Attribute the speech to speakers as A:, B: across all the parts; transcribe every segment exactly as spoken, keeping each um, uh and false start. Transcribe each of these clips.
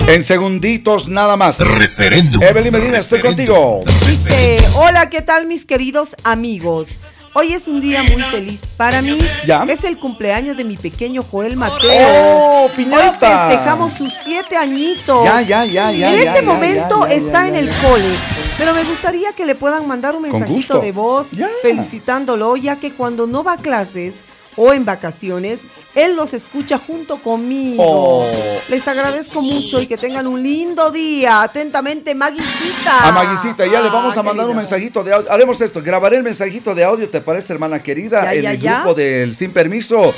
A: En segunditos nada más.
B: Referéndum.
A: Evelyn Medina, estoy contigo.
C: Dice, hola, ¿qué tal mis queridos amigos? Hoy es un día muy feliz para mí.
A: ¿Ya?
C: Es el cumpleaños de mi pequeño Joel Mateo.
A: ¡Oh, piñata!
C: Hoy festejamos sus siete añitos.
A: Ya, ya, ya, ya.
C: En
A: ya,
C: este
A: ya,
C: momento
A: ya, ya,
C: está
A: ya,
C: en
A: ya,
C: el
A: ya.
C: cole, pero me gustaría que le puedan mandar un
A: Con
C: mensajito
A: gusto.
C: de voz
A: Ya.
C: felicitándolo, ya que cuando no va a clases o en vacaciones, él los escucha junto conmigo.
A: Oh.
C: Les agradezco mucho y que tengan un lindo día. Atentamente, Maguicita.
A: A Maguicita, ya
C: Ah,
A: le vamos a
C: qué
A: mandar un
C: lindo.
A: mensajito de audio. Haremos esto, grabaré el mensajito de audio, ¿te parece, hermana querida?
C: Ya,
A: en
C: ya,
A: el
C: ya.
A: grupo del Sin Permiso.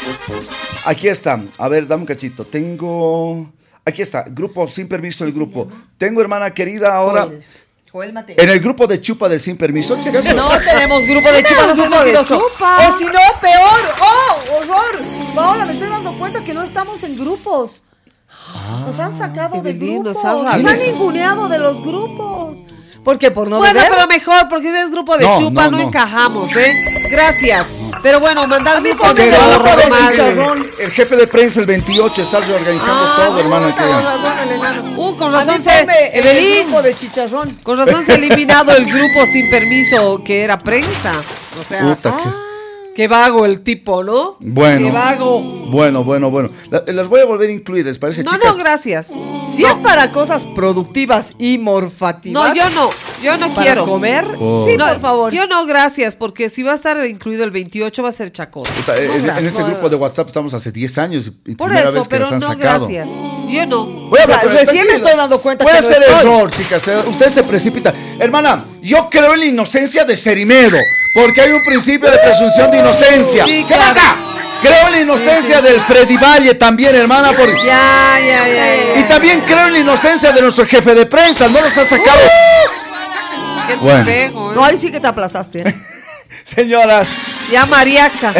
A: Aquí está. A ver, dame un cachito. Tengo... Aquí está, grupo Sin Permiso, el grupo. Tengo, hermana querida, ahora...
C: Joel. Joel Mateo.
A: En el grupo de Chupa del Sin Permiso, chicas.
D: No tenemos grupo de chupa, no seas
C: grupo de
D: mentiroso.
C: chupa.
D: O si no, peor. ¡Oh, horror! Paola, me estoy dando cuenta que no estamos en grupos. Nos han sacado de
C: Evelyn, nos
D: grupos.
C: has
D: Nos han
C: rasgado.
D: ninguneado de los grupos. ¿Por qué? ¿Por no
C: Bueno,
D: beber?
C: pero mejor, porque ese es grupo de
A: No,
C: chupa,
A: no,
C: no,
A: no.
C: encajamos, ¿eh? Gracias. Pero bueno, mandar al grupo
D: ponme
C: de
D: el
C: ahorro
D: grupo de
C: normal.
D: chicharrón.
A: El, el jefe de prensa el veintiocho está reorganizando
C: Ah,
A: todo, hermana.
C: puta,
A: que-
C: con razón, el enano. Uh, con
D: A mí
C: razón se...
D: ponme el
C: Evelyn,
D: grupo de chicharrón.
C: con razón se ha eliminado el grupo sin permiso que era prensa. O sea,
A: Puta,
C: ah,
A: que-
C: qué vago el tipo, ¿no?
A: Bueno.
C: Qué vago.
A: Bueno, bueno, bueno. La- las voy a volver a incluir, ¿les parece,
C: No,
A: chicas?
C: no, gracias.
D: Si es para cosas productivas y morfativas.
C: No, yo no, yo no
D: ¿Para
C: quiero.
D: comer?
A: Oh.
D: Sí,
C: No,
D: por favor.
C: Yo no, gracias, porque si va a estar incluido el veintiocho va a ser chacota.
A: Puta, en, en
C: gracias.
A: este grupo de WhatsApp estamos hace diez años y, y
C: Por
A: primera
C: eso,
A: vez que
C: pero
A: nos han
C: no,
A: sacado.
C: gracias. Yo no.
A: Voy a
D: O sea,
A: pero
D: recién me
A: tranquila.
D: estoy dando cuenta
A: Puede
D: que no
A: ser
D: estoy.
A: error, chicas. eh, Usted se precipita. Hermana, yo creo en la inocencia de Cerimedo, porque hay un principio de presunción de inocencia.
C: Sí,
A: ¿Qué
C: claro.
A: pasa? Creo en la inocencia
C: Sí, sí,
A: del Freddy Valle también, hermana. Porque...
C: Ya, ya, ya, ya.
A: Y también creo en la inocencia de nuestro jefe de prensa. No los ha sacado.
C: Qué
A: Bueno.
C: pendejo, ¿eh?
D: No, ahí sí que te aplazaste.
A: Señoras.
C: Ya, Mariaca.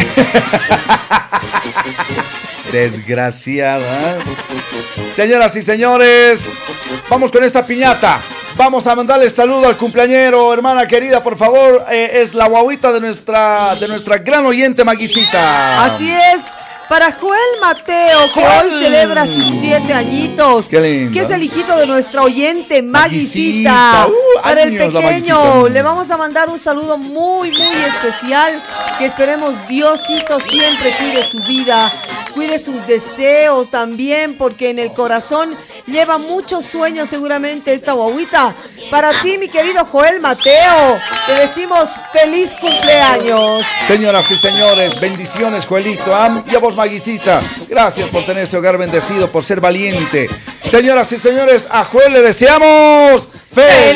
A: Desgraciada. Señoras y señores, vamos con esta piñata. Vamos a mandarle saludo al cumpleañero, hermana querida, por favor. Eh, es la guaguita de nuestra, de nuestra gran oyente Maguicita.
D: Así es. Para Joel Mateo, que
A: Joel.
D: hoy celebra sus siete añitos.
A: Qué lindo.
D: Que es el hijito de nuestra oyente,
A: Maguicita.
D: Maguicita.
A: Uh,
D: Para el
A: años la
D: pequeño,
A: Maguicita.
D: le vamos a mandar un saludo muy, muy especial. Que esperemos Diosito siempre cuide su vida, cuide sus deseos también, porque en el corazón lleva muchos sueños seguramente esta guaguita. Para ti, mi querido Joel Mateo, te decimos feliz cumpleaños.
A: Señoras y señores, bendiciones, Joelito. ¿ah? Y a vos, Maguicita. Gracias por tener ese hogar bendecido, por ser valiente. Señoras y señores, a Joel le deseamos ¡feliz